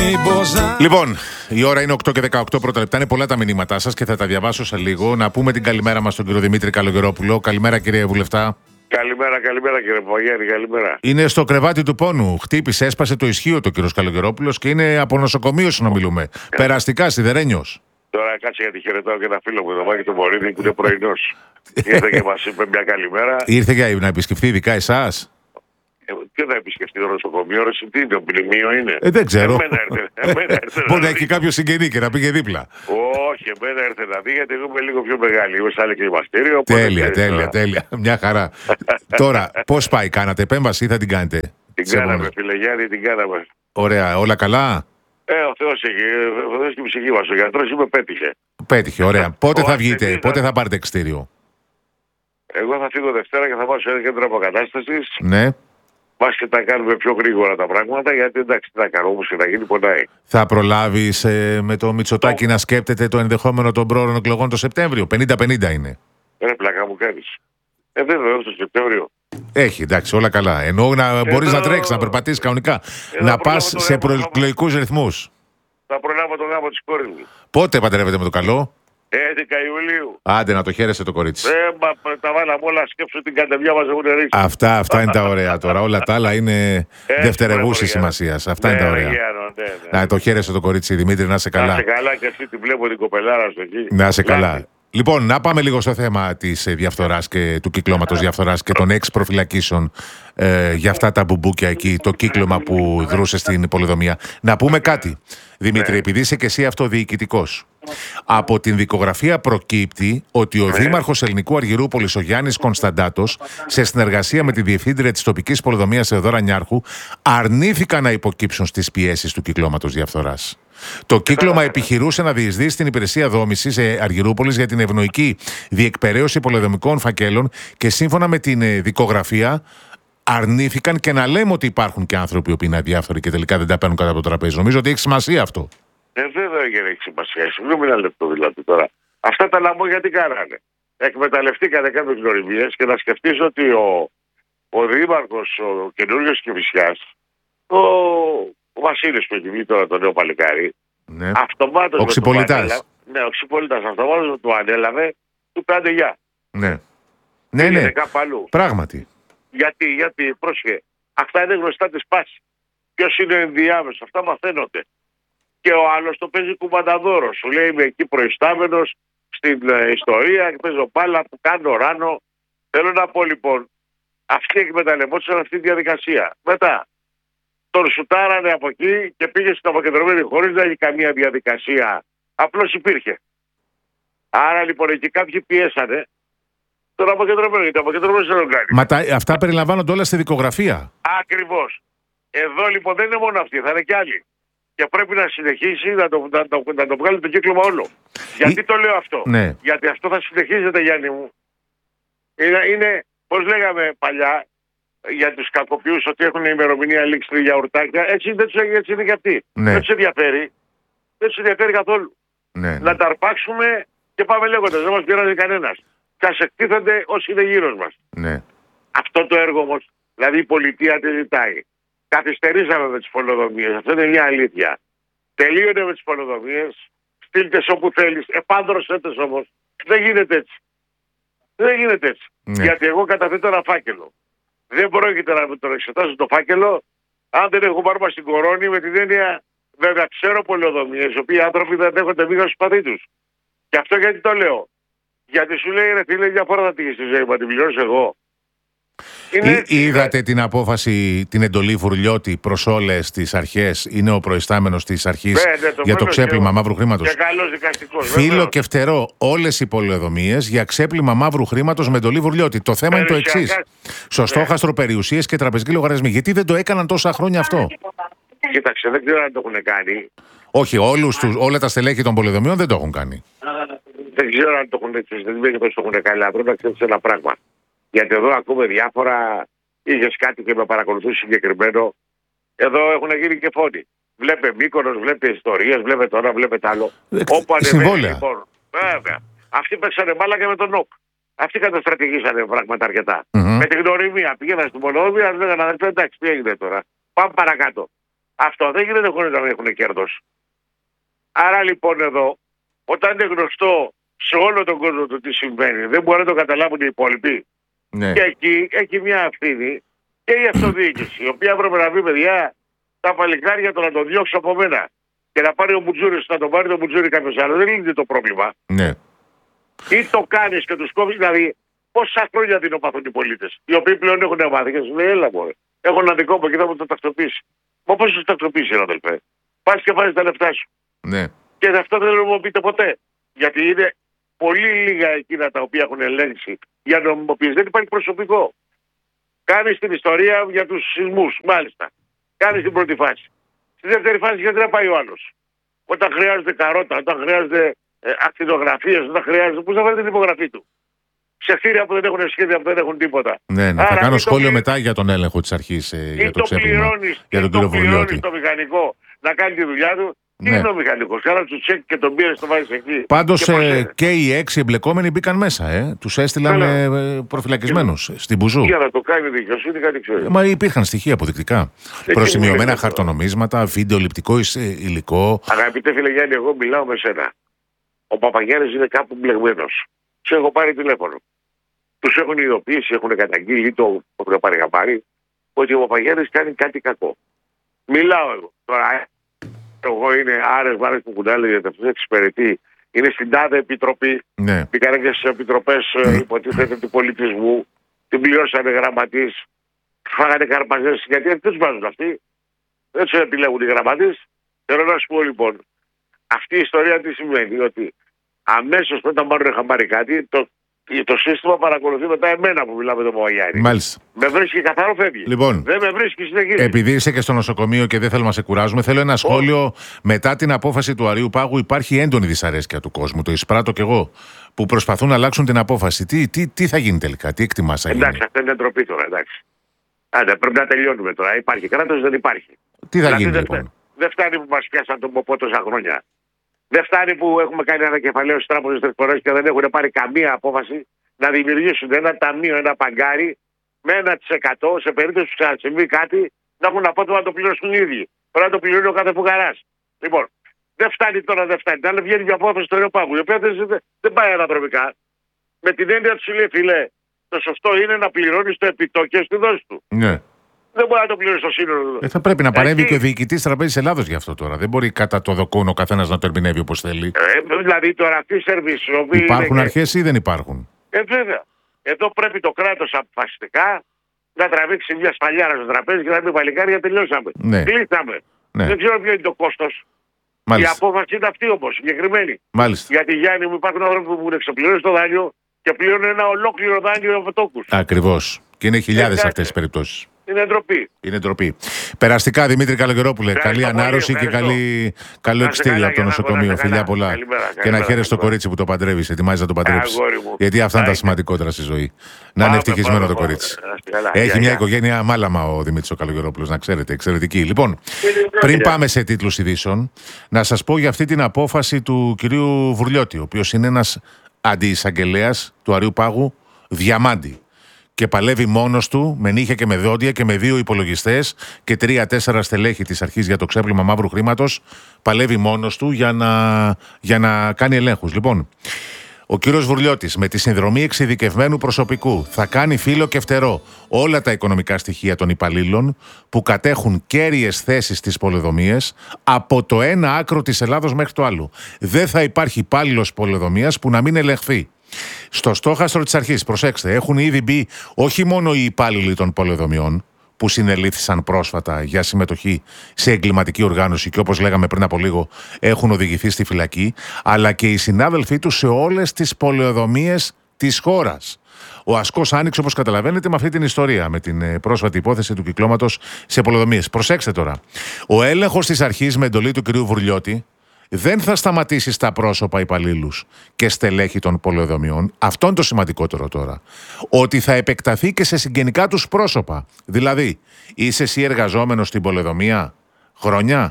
Λοιπόν, η ώρα είναι 8 και 18 πρώτα λεπτά. Είναι πολλά τα μηνύματά σας και θα τα διαβάσω σε λίγο. Να πούμε την καλημέρα μας στον κύριο Δημήτρη Καλογερόπουλο. Καλημέρα, κύριε Βουλευτά. Καλημέρα κύριε Παπαγιάννη, καλημέρα. Είναι στο κρεβάτι του πόνου. Χτύπησε, έσπασε το ισχύο το κύριος Καλογερόπουλος και είναι από νοσοκομείο συνομιλούμε. Περαστικά, σιδερένιος. Τώρα κάτσε γιατί χαιρετάω και ένα φίλο μου, τον Μάκη τον Μωρίδη, που είναι πρωινός. Ήρθε και μας είπε μια καλημέρα. Ήρθε για να επισκεφθεί ειδικά εσάς. Και να επισκεφτεί το νοσοκομείο, ρε, τι είναι, το μνημείο είναι. Δεν ξέρω. Εμένα ήρθε Μπορεί να έχει κάποιο συγγενή και να πήγε δίπλα. Όχι, εμένα ήρθε να δει, γιατί εγώ είμαι λίγο πιο μεγάλη. Εγώ σαν κλιμαστήριο. Τέλεια. Μια χαρά. Τώρα, πώς πάει, κάνατε επέμβαση ή θα την κάνετε? Την κάναμε, φίλε Γιάννη, την κάναμε. Ωραία, όλα καλά. Ο Θεός και η ψυχή μας. Ο γιατρός είπε πέτυχε. Πέτυχε, ωραία. Πότε θα βγείτε, πότε θα πάρετε εξτήριο? Εγώ θα φύγω Δευτέρα και θα πάω σε ένα κέντρο αποκατάστασης. Ναι. Μας και τα κάνουμε πιο γρήγορα τα πράγματα, γιατί εντάξει, τι να κάνω, όμως και να γίνει πονάει. Θα προλάβεις με το Μητσοτάκη να σκέπτεται το ενδεχόμενο των πρόωρων εκλογών το Σεπτέμβριο? 50-50 είναι. Πλάκα μου κάνεις. Βέβαια, το Σεπτέμβριο. Έχει, εντάξει, όλα καλά. Εννοώ να μπορείς να τρέξεις, να περπατήσεις κανονικά. Να πας σε προεκλογικούς ρυθμούς. Θα προλάβω τον γάμο της κόρης μου. Πότε παντρεύετε με το καλό? 11 Ιουλίου. Άντε να το χαίρεσαι το κορίτσι. Τα βάλαμε όλα, σκέψου την κατεβιά μας έχουν ρίξει. Αυτά είναι τα ωραία τώρα. Όλα τα άλλα είναι δευτερευούσης σημασίας. Αυτά είναι τα ωραία. Να το χαίρεσαι το κορίτσι, Δημήτρη, να είσαι καλά. Να είσαι καλά και εσύ τη βλέπω την κοπελάρα σου εκεί. Να είσαι καλά. Λοιπόν, να πάμε λίγο στο θέμα της διαφθοράς και του κυκλώματος διαφθοράς και των προφυλακίσεων για αυτά τα μπουμπούκια εκεί, το κύκλωμα που δρούσε στην πολεοδομία. Να πούμε κάτι, Δημήτρη, επειδή είσαι και εσύ αυτοδιοικητικός. Από την δικογραφία προκύπτει ότι ο δήμαρχος Ελληνικού Αργυρούπολης, ο Γιάννης Κωνσταντάτος, σε συνεργασία με τη διευθύντρια της τοπικής πολεοδομίας Θεοδώρα Νιάρχου, αρνήθηκαν να υποκύψουν στις πιέσεις του κυκλώματος διαφθοράς. Το κύκλωμα επιχειρούσε να διεισδύσει την υπηρεσία δόμησης Αργυρούπολης για την ευνοϊκή διεκπεραίωση πολεοδομικών φακέλων και σύμφωνα με την δικογραφία αρνήθηκαν, και να λέμε ότι υπάρχουν και άνθρωποι που είναι αδιάφοροι και τελικά δεν τα παίρνουν κατά από το τραπέζι. Νομίζω ότι έχει σημασία αυτό. Βέβαια και έχει σημασία. Συγγνώμη ένα λεπτό δηλαδή τώρα. Αυτά τα λαμπόγια τι κάνανε? Εκμεταλλευτήκανε κάποιες γνωριμίες και να σκεφτείς ότι ο δήμαρχος, ο καινούριος Κηφισιάς, ο Βασίλης που έχει βγει τώρα, το νέο παλικάρι, ναι. Αυτομάτως. Ο Ξυπολιτάς. Ναι, ο Ξυπολιτάς αυτομάτως του ανέλαβε, του κάντε γεια. Ναι. Ναι. Πράγματι. Γιατί, πρόσχε, αυτά είναι γνωστά της πάσης. Ποιος είναι ο ενδιάμεσος, αυτά μαθαίνονται. Και ο άλλος το παίζει κουμανταδόρο. Σου λέει είμαι εκεί προϊστάμενος στην ιστορία και παίζω μπάλα που κάνω ράνο. Θέλω να πω λοιπόν, αυτοί εκμεταλλευόντουσαν αυτή τη διαδικασία. Μετά τον σουτάρανε από εκεί και πήγε στην αποκεντρωμένη χωρίς να έχει καμία διαδικασία. Απλώς υπήρχε. Άρα λοιπόν εκεί κάποιοι πιέσανε τον αποκεντρωμένο, γιατί ο αποκεντρωμένος δεν τον κάνει. Αυτά περιλαμβάνονται όλα στη δικογραφία. Ακριβώς. Εδώ λοιπόν δεν είναι μόνο αυτοί, θα είναι κι άλλοι. Και πρέπει να συνεχίσει να το βγάλει το κύκλωμα όλο. Γιατί το λέω αυτό? Ναι. Γιατί αυτό θα συνεχίζεται, Γιάννη μου. Είναι πώς λέγαμε παλιά για τους κακοποιούς, ότι έχουν ημερομηνία λήξη για ουρτάκια. Έτσι είναι και αυτοί. Ναι. Δεν τους ενδιαφέρει. Δεν τους ενδιαφέρει καθόλου. Ναι. Να τα αρπάξουμε και πάμε λέγοντας. Δεν μας πειράζει κανένας. Θα σε εκτίθενται όσοι είναι γύρω μας. Ναι. Αυτό το έργο όμως, δηλαδή η πολιτεία τι ζητάει? Καθυστερήσαμε με τις πολεοδομίες. Αυτό είναι μια αλήθεια. Τελείωνε με τις πολεοδομίες. Στείλτε όπου θέλεις. Επάντρωσέ τες όμως. Δεν γίνεται έτσι. Δεν γίνεται έτσι. Ναι. Γιατί εγώ καταθέτω ένα φάκελο. Δεν πρόκειται να τον εξετάσω το φάκελο αν δεν έχω πάρει στην κορώνη, με την έννοια, βέβαια ξέρω πολεοδομίες, οι οποίοι άνθρωποι δεν δέχονται μίγα στους πατρί τους. Και αυτό γιατί το λέω? Γιατί σου λέει ρε φίλε, μια φορά θα τύχει στη ζωή μου, να την πληρώσω εγώ. Είδατε την απόφαση, την εντολή Φουρλιώτη προς όλες τις αρχές? Είναι ο προϊστάμενος της αρχής για το ξέπλυμα μαύρου χρήματος. Και καλός δικαστικός. Φύλλο και φτερό όλες οι πολεοδομίες για ξέπλυμα μαύρου χρήματος με εντολή Φουρλιώτη. Το θέμα είναι το εξής. Στο στόχαστρο περιουσίες και τραπεζικοί λογαριασμοί. Γιατί δεν το έκαναν τόσα χρόνια αυτό? Κοίταξε, δεν ξέρω αν το έχουν κάνει. Όχι, όλα τα στελέχη των πολεοδομιών δεν το έχουν κάνει. Δεν ξέρω αν το έχουν έτσι. Δεν ξέρω αν το έχουν κάνει. Αλλά πρέπει να ξέρεις ένα πράγμα. Γιατί εδώ ακούμε διάφορα. Είχες κάτι και με παρακολουθούσε συγκεκριμένο. Εδώ έχουν γίνει και φόνοι. Βλέπε Μύκονος, βλέπε ιστορίες, βλέπε τώρα, βλέπε τ' άλλο. Όπου ανεβαίνει λοιπόν. Βέβαια. Αυτοί παίξανε μπάλα και με τον ΟΚ. Αυτοί καταστρατηγήσανε πράγματα αρκετά. Με την γνωριμία πήγαιναν στην πολεοδομία, λέγανε αδερφέ, εντάξει, τι έγινε τώρα. Πάμε παρακάτω. Αυτό δεν γίνεται χωρίς να έχουν κέρδος. Άρα λοιπόν εδώ, όταν είναι γνωστό σε όλο τον κόσμο το τι συμβαίνει, δεν μπορεί να το καταλάβουν οι υπόλοιποι. Ναι. Και εκεί έχει μια ευθύνη και η αυτοδιοίκηση, η οποία έπρεπε να πει, παιδιά, τα παλικάρια το να το διώξω από μένα και να πάρει ο Μπουτζούρης, να τον πάρει το Μπουτζούρι κάποιος άλλος. Δεν λύνεται το πρόβλημα. Ναι. Ή το κάνεις και τους κόβεις, δηλαδή πόσα χρόνια δεινοπαθούν οι πολίτες, οι οποίοι πλέον έχουν μάθει και σου λέει, έλα μωρέ, έχω ένα δικό μου και θα μου το τακτοποιήσει. Μα πώς σου τακτοποιήσει, αδελφέ? Πας και βάζεις τα λεφτά σου. Ναι. Και αυτό δεν νομιμοποιείται ποτέ. Γιατί είναι πολύ λίγα εκείνα τα οποία έχουν ελέγξει για νομιμοποίηση. Δεν υπάρχει προσωπικό. Κάνεις την ιστορία για τους σεισμούς, μάλιστα. Κάνεις την πρώτη φάση. Στη δεύτερη φάση γιατί να πάει ο άλλος? Όταν χρειάζεται καρότα, όταν χρειάζεται ακτινογραφίες, όταν χρειάζεται. Πού θα βάλει την υπογραφή του? Σε θύρια που δεν έχουν σχέδια, που δεν έχουν τίποτα. Ναι, θα κάνω σχόλιο μετά για τον έλεγχο της αρχής για το ξέπλυμα. Για τον κύριο Βουρλιώτη. Πληρώνεις το μηχανικό να κάνει τη δουλειά του. Τι είναι ο μηχανικός? Κάνα του τσεκ και τον πήρες, το βάζεις εκεί. Πάντως και οι 6 εμπλεκόμενοι μπήκαν μέσα. Τους έστειλαν προφυλακισμένους στην Μπουζού. Για να το κάνει δικαιοσύνη, κάτι ξέρει. Μα υπήρχαν στοιχεία αποδεικτικά. Προσημειωμένα χαρτονομίσματα, βιντεοληπτικό υλικό. Αγαπητέ φίλε Γιάννη, εγώ μιλάω με σένα. Ο Παπαγιάννης είναι κάπου μπλεγμένος. Του έχω πάρει τηλέφωνο. Τους έχουν ειδοποιήσει, έχουν καταγγείλει το πάρει ότι ο Παπαγιάννης κάνει κάτι κακό. Μιλάω εγώ. Τώρα, εγώ είναι άρες που κουντάλε γιατί αυτό εξυπηρετεί. Είναι στην τάδε επιτροπή. Ναι. Πήγανε και στις επιτροπές υποτίθεται του πολιτισμού. Την πληρώσανε γραμματείς. Φάγανε καρπαζές. Γιατί δεν τους βάζουν αυτοί. Δεν τους επιλέγουν οι γραμματείς. Θέλω να σου πω λοιπόν, αυτή η ιστορία τι σημαίνει? Ότι αμέσως όταν πάρουν χαμπάρι κάτι, το σύστημα παρακολουθεί μετά εμένα που μιλάμε με τον Παπαγιάννη. Μάλιστα. Με βρίσκει καθαρό, φεύγει. Λοιπόν, δεν με βρίσκει, συνεχίζει. Επειδή είσαι και στο νοσοκομείο και δεν θέλουμε να σε κουράζουμε, θέλω ένα σχόλιο. Μετά την απόφαση του Αρείου Πάγου, υπάρχει έντονη δυσαρέσκεια του κόσμου. Το εισπράττω κι εγώ. Που προσπαθούν να αλλάξουν την απόφαση. Τι θα γίνει τελικά, τι εκτιμάς θα γίνει? Εντάξει, αυτό είναι ντροπή τώρα, εντάξει. Άντε, πρέπει να τελειώνουμε τώρα. Υπάρχει κράτος, δεν υπάρχει. Τι θα γίνει λοιπόν? Δεν φτάνει που μας πιάσαν τον ποπό τόσα χρόνια. Δεν φτάνει που έχουμε κάνει ανακεφαλαίωση τράπεζες τρεις και δεν έχουν πάρει καμία απόφαση να δημιουργήσουν ένα ταμείο, ένα παγκάρι με 1% σε περίπτωση που θα συμβεί κάτι να έχουν απότομα να το πληρώσουν οι ίδιοι. Πρέπει να το πληρώνει ο κάθε φουγαράς. Λοιπόν, δεν φτάνει τώρα, δεν φτάνει. Αν βγαίνει μια απόφαση στο Ρεοπάγου, η οποία δεν πάει αναδρομικά, με την έννοια του λέει, φίλε, το σωστό είναι να πληρώνει το επιτόκιο στη δόση του. Ναι. Δεν μπορεί να το πληρώσει στο σύνολο. Θα πρέπει να παρέμβει και ο διοικητής Τραπέζης Ελλάδος γι' αυτό τώρα. Δεν μπορεί κατά το δοκούν ο καθένας να το ερμηνεύει όπως θέλει. Δηλαδή τώρα αυτή η σερβίς. Υπάρχουν αρχές ή δεν υπάρχουν? Βέβαια. Εδώ πρέπει το κράτος αποφασιστικά να τραβήξει μια σπαλιάρα στο τραπέζι και να πει παλικάρια, τελειώσαμε. Ναι. Κλείσαμε. Ναι. Δεν ξέρω ποιο είναι το κόστος. Μάλιστα. Η απόφαση είναι αυτή όμως, συγκεκριμένη. Μάλιστα. Γιατί Γιάννη μου υπάρχουν άνθρωποι που έχουν εξοπληρώσει το δάνειο και πληρώνουν ένα ολόκληρο δάνειο με τόκους. Ακριβώς. Και είναι χιλιάδες αυτές τις περιπτώσεις. Είναι ντροπή. Είναι ντροπή. Περαστικά, Δημήτρη Καλογερόπουλε. Καλή ανάρρωση και καλό εξτήλιο από το νοσοκομείο. Φιλιά πολλά. Και να χαίρεσαι το κορίτσι που το παντρεύει. Ετοιμάζει να το παντρέψει. Γιατί αυτά είναι τα σημαντικότερα στη ζωή. Να είναι ευτυχισμένο το κορίτσι. Έχει μια οικογένεια μάλαμα ο Δημήτρης ο Καλογερόπουλος, να ξέρετε. Εξαιρετική. Λοιπόν, πριν πάμε σε τίτλους ειδήσεων, να σας πω για αυτή την απόφαση του κυρίου Βουρλιώτη, ο οποίος είναι ένας αντιεισαγγελέας του Αρείου Πάγου, διαμάντη. Και παλεύει μόνος του, με νύχια και με δόντια και με 2 υπολογιστές και 3-4 στελέχη της αρχής για το ξέπλυμα μαύρου χρήματος. Παλεύει μόνος του για να κάνει ελέγχους. Λοιπόν, ο κύριος Βουρλιώτης με τη συνδρομή εξειδικευμένου προσωπικού θα κάνει φύλλο και φτερό όλα τα οικονομικά στοιχεία των υπαλλήλων που κατέχουν κέρυες θέσεις στις πολεοδομίες από το ένα άκρο της Ελλάδος μέχρι το άλλο. Δεν θα υπάρχει υπάλληλος πολεοδομίας που να μην ελεγχθεί. Στο στόχαστρο της αρχής, προσέξτε, έχουν ήδη μπει όχι μόνο οι υπάλληλοι των πολεοδομιών που συνελήφθησαν πρόσφατα για συμμετοχή σε εγκληματική οργάνωση και όπως λέγαμε πριν από λίγο έχουν οδηγηθεί στη φυλακή, αλλά και οι συνάδελφοί τους σε όλες τις πολεοδομίες της χώρας. Ο ασκός άνοιξε, όπως καταλαβαίνετε, με αυτή την ιστορία, με την πρόσφατη υπόθεση του κυκλώματος σε πολεοδομίες. Προσέξτε τώρα, ο έλεγχος της αρχής με εντολή του κ. Βουρλιώτη δεν θα σταματήσει στα πρόσωπα υπαλλήλους και στελέχη των πολεοδομιών. Αυτό είναι το σημαντικότερο τώρα. Ότι θα επεκταθεί και σε συγγενικά τους πρόσωπα. Δηλαδή, είσαι εσύ εργαζόμενος στην πολεοδομία χρόνια,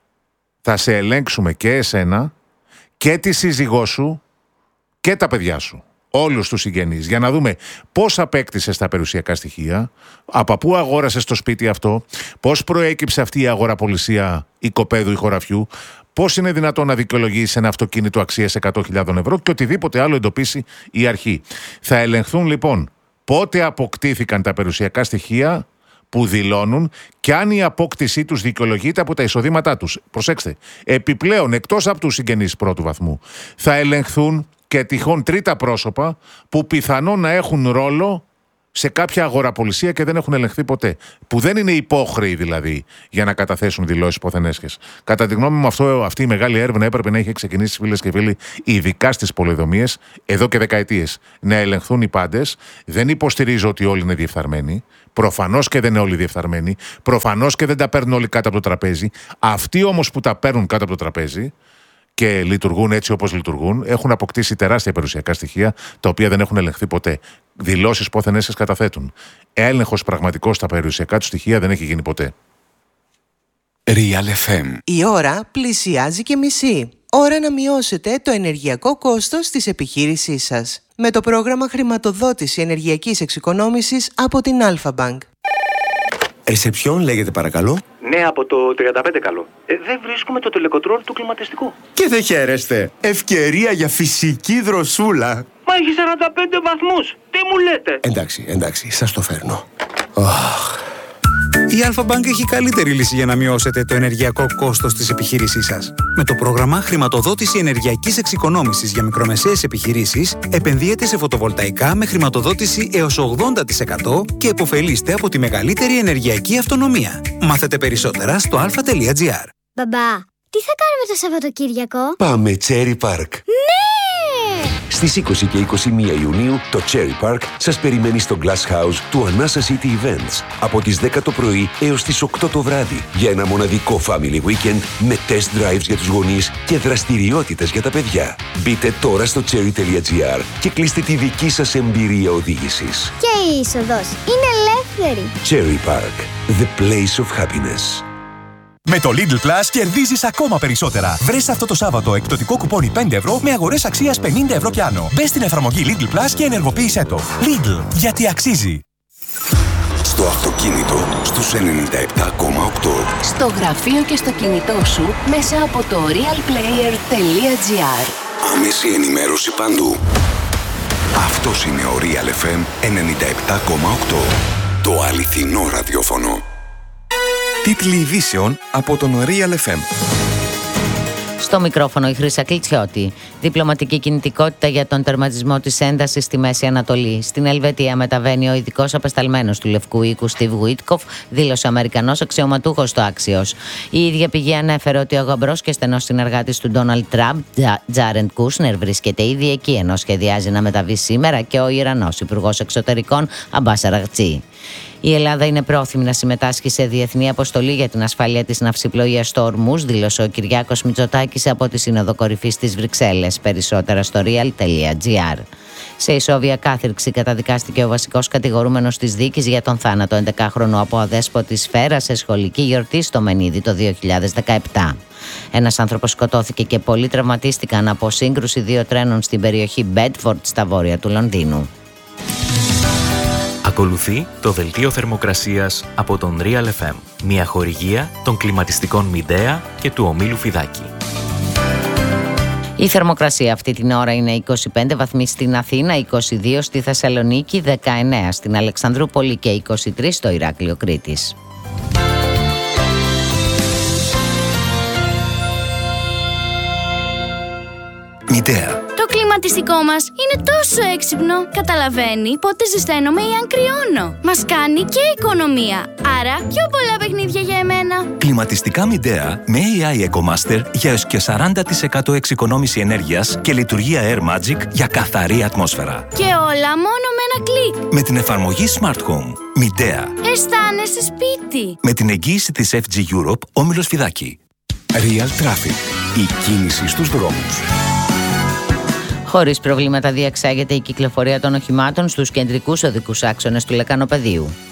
θα σε ελέγξουμε και εσένα και τη σύζυγό σου και τα παιδιά σου. όλους τους συγγενείς για να δούμε πώς απέκτησες τα περιουσιακά στοιχεία, από πού αγόρασες το σπίτι αυτό, πώς προέκυψε αυτή η αγοραπολισία οικοπαίδου ή χωραφιού, πώς είναι δυνατόν να δικαιολογήσει ένα αυτοκίνητο αξίας 100.000 ευρώ και οτιδήποτε άλλο εντοπίσει η αρχή. Θα ελεγχθούν λοιπόν πότε αποκτήθηκαν τα περιουσιακά στοιχεία που δηλώνουν και αν η απόκτησή τους δικαιολογείται από τα εισοδήματά τους. Προσέξτε, επιπλέον εκτός από τους συγγενείς πρώτου βαθμού θα ελεγχθούν και τυχόν τρίτα πρόσωπα που πιθανόν να έχουν ρόλο σε κάποια αγοραπολισία και δεν έχουν ελεγχθεί ποτέ. Που δεν είναι υπόχρεοι δηλαδή για να καταθέσουν δηλώσεις ποθενέσχες. Κατά τη γνώμη μου, αυτή η μεγάλη έρευνα έπρεπε να έχει ξεκινήσει, φίλες και φίλοι, ειδικά στις πολεοδομίες, εδώ και δεκαετίες. Να ελεγχθούν οι πάντες. Δεν υποστηρίζω ότι όλοι είναι διεφθαρμένοι. Προφανώς και δεν είναι όλοι διεφθαρμένοι. Προφανώς και δεν τα παίρνουν όλοι κάτω από το τραπέζι. Αυτοί όμως που τα παίρνουν κάτω από το τραπέζι και λειτουργούν έτσι όπως λειτουργούν, έχουν αποκτήσει τεράστια περιουσιακά στοιχεία, τα οποία δεν έχουν ελεγχθεί ποτέ. Δηλώσεις πόθενέσχες καταθέτουν. Έλεγχος πραγματικός στα περιουσιακά του στοιχεία δεν έχει γίνει ποτέ. Real FM. Η ώρα πλησιάζει και μισή. Ώρα να μειώσετε το ενεργειακό κόστος της επιχείρησής σας. Με το πρόγραμμα χρηματοδότηση ενεργειακής εξοικονόμησης από την Alpha Bank. Ρεσεψιόν λέγεται παρακαλώ. Ναι, από το 35 καλό. Δεν βρίσκουμε το τελεκοτρόλ του κλιματιστικού. Και δεν χαίρεστε. Ευκαιρία για φυσική δροσούλα. Μα έχει 45 βαθμούς. Τι μου λέτε? Εντάξει, σας το φέρνω. Η Alpha Bank έχει καλύτερη λύση για να μειώσετε το ενεργειακό κόστος της επιχείρησής σας. Με το πρόγραμμα χρηματοδότηση ενεργειακής εξοικονόμησης για μικρομεσαίες επιχειρήσεις, επενδύετε σε φωτοβολταϊκά με χρηματοδότηση έως 80% και επωφελείστε από τη μεγαλύτερη ενεργειακή αυτονομία. Μάθετε περισσότερα στο alpha.gr. Μπαμπά, τι θα κάνουμε το Σαββατοκύριακο? Πάμε Cherry Park. Ναι! Στις 20 και 21 Ιουνίου το Cherry Park σας περιμένει στο Glass House του Anasa City Events από τις 10 το πρωί έως τις 8 το βράδυ για ένα μοναδικό family weekend με test drives για τους γονείς και δραστηριότητες για τα παιδιά. Μπείτε τώρα στο cherry.gr και κλείστε τη δική σας εμπειρία οδήγησης. Και η είσοδος είναι ελεύθερη. Cherry Park, the place of happiness. Με το Lidl Plus κερδίζεις ακόμα περισσότερα. Βρες αυτό το Σάββατο εκπτωτικό κουπόνι 5 ευρώ με αγορές αξίας 50 ευρώ κι άνω. Μπες στην εφαρμογή Lidl Plus και ενεργοποίησέ το. Lidl, γιατί αξίζει. Στο αυτοκίνητο στους 97,8. Στο γραφείο και στο κινητό σου μέσα από το realplayer.gr. Άμεση ενημέρωση παντού. Αυτός είναι ο Real FM 97,8. Το αληθινό ραδιόφωνο. Τίτλοι ειδήσεων από τον Real FM. Στο μικρόφωνο η Χρύσα Κλιτσιώτη. Διπλωματική κινητικότητα για τον τερματισμό της έντασης στη Μέση Ανατολή. Στην Ελβετία μεταβαίνει ο ειδικός απεσταλμένος του Λευκού Οίκου Στιβ Γουίτκοφ, δήλωσε Αμερικανός αξιωματούχος στο Άξιος. Η ίδια πηγή ανέφερε ότι ο γαμπρός και στενός συνεργάτης του Ντόναλντ Τραμπ, Τζάρεντ Κούσνερ, βρίσκεται ήδη εκεί, ενώ σχεδιάζει να μεταβεί σήμερα και ο Ιρανός Υπουργός Εξωτερικών Αμπάς Αραγτζή. Η Ελλάδα είναι πρόθυμη να συμμετάσχει σε διεθνή αποστολή για την ασφάλεια της ναυσιπλοείας στο Ορμούζ, δήλωσε ο Κυριάκος Μητσοτάκης από τη Σύνοδο Κορυφής της Βρυξέλλες. Περισσότερα στο real.gr. Σε ισόβια κάθυρξη καταδικάστηκε ο βασικός κατηγορούμενος της δίκης για τον θάνατο 11χρονου από αδέσποτη σφαίρα σε σχολική γιορτή στο Μενίδη το 2017. Ένας άνθρωπος σκοτώθηκε και πολλοί τραυματίστηκαν από σύγκρουση δύο τρένων στην περιοχή Bedford στα βόρεια του Λονδίνου. Ακολουθεί το δελτίο θερμοκρασίας από τον Real FM, μια χορηγία των κλιματιστικών Μιντέα και του ομίλου Φιδάκη. Η θερμοκρασία αυτή την ώρα είναι 25 βαθμοί στην Αθήνα, 22 στη Θεσσαλονίκη, 19 στην Αλεξανδρούπολη και 23 στο Ηράκλειο Κρήτης. Μιντέα. Το κλιματιστικό μας είναι τόσο έξυπνο. Καταλαβαίνει πότε ζεσταίνομαι ή αν κρυώνω. Μας κάνει και οικονομία. Άρα πιο πολλά παιχνίδια για εμένα. Κλιματιστικά Μιντέα με AI EcoMaster για έως και 40% εξοικονόμηση ενέργειας και λειτουργία Air Magic για καθαρή ατμόσφαιρα. Και όλα μόνο με ένα κλικ. Με την εφαρμογή Smart Home. Μιντέα. Αισθάνεσαι σπίτι. Με την εγγύηση της FG Europe, όμιλος Φιδάκη. Real Traffic. Η κίνηση στους δρόμους. Χωρίς προβλήματα διεξάγεται η κυκλοφορία των οχημάτων στους κεντρικούς οδικούς άξονες του Λεκανοπεδίου.